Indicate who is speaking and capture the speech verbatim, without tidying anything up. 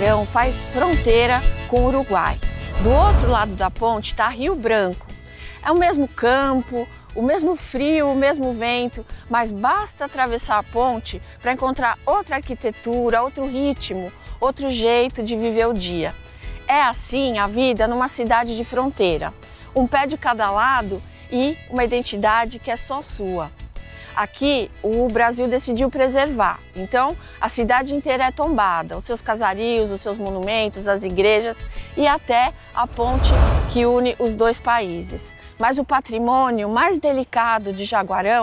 Speaker 1: Jaguarão faz fronteira com o Uruguai. Do outro lado da ponte está Rio Branco. É o mesmo campo, o mesmo frio, o mesmo vento, mas basta atravessar a ponte para encontrar outra arquitetura, outro ritmo, outro jeito de viver o dia. É assim a vida numa cidade de fronteira. Um pé de cada lado e uma identidade que é só sua. Aqui o Brasil decidiu preservar, então a cidade inteira é tombada, os seus casarios, os seus monumentos, as igrejas e até a ponte que une os dois países. Mas o patrimônio mais delicado de Jaguarão